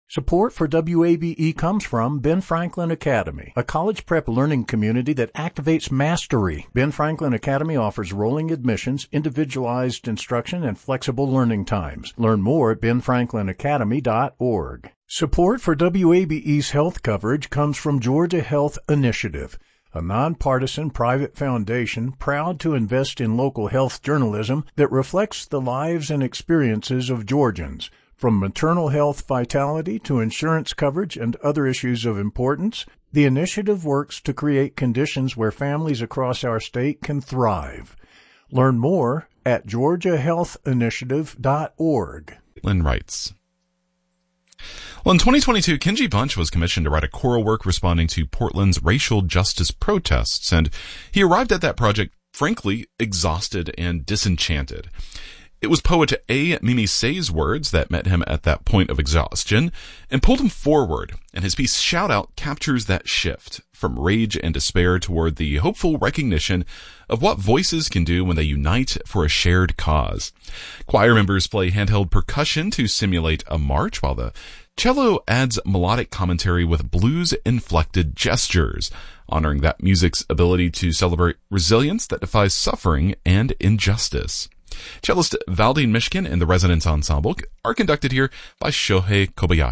Support for WABE comes from Ben Franklin Academy, a college prep learning community that activates mastery. Ben Franklin Academy offers rolling admissions, individualized instruction, and flexible learning times. Learn more at benfranklinacademy.org. Support for WABE's health coverage comes from Georgia Health Initiative, a nonpartisan private foundation proud to invest in local health journalism that reflects the lives and experiences of Georgians. From maternal health vitality to insurance coverage and other issues of importance, the initiative works to create conditions where families across our state can thrive. Learn more at georgiahealthinitiative.org. Lynn writes, well, in 2022, Kenji Bunch was commissioned to write a choral work responding to Portland's racial justice protests, and he arrived at that project, frankly, exhausted and disenchanted. It was poet A. Mimi Say's words that met him at that point of exhaustion and pulled him forward, and his piece Shout Out captures that shift from rage and despair toward the hopeful recognition of what voices can do when they unite for a shared cause. Choir members play handheld percussion to simulate a march, while the cello adds melodic commentary with blues-inflected gestures, honoring that music's ability to celebrate resilience that defies suffering and injustice. Cellist Valdine Mishkin and the Resonance Ensemble are conducted here by Shohei Kobayashi.